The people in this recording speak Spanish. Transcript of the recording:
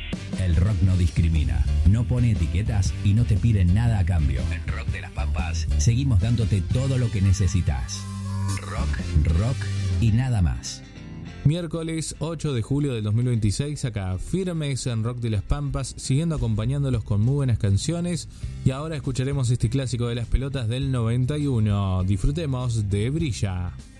El rock no discrimina, no pone etiquetas y no te pide nada a cambio. En Rock de las Pampas seguimos dándote todo lo que necesitas. Rock y nada más. Miércoles 8 de julio del 2026, acá firmes en Rock de las Pampas, siguiendo acompañándolos con muy buenas canciones. Y ahora escucharemos este clásico de las pelotas del 91. Disfrutemos de Brilla.